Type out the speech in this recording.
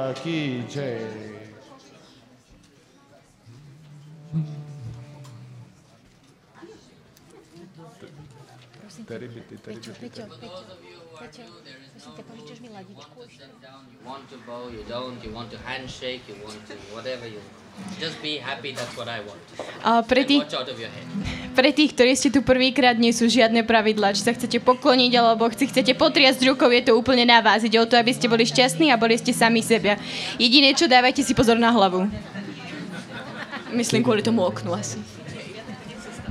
की जय. Peťo, prosím ťa, požičaš mi ladičku ešte? You want to bow, you don't, you want to handshake, you want to whatever you want. Just be happy, that's what I want. Watch out of your head. Pre tých, ktorí ste tu prvýkrát, nie sú žiadne pravidlá. Či sa chcete pokloniť, alebo chcete potriasť rukou, je to úplne na vás. Ide o to, aby ste boli šťastní a boli ste sami sebia. Jediné, čo dávajte si pozor na hlavu. Myslím kvôli tomu oknu asi.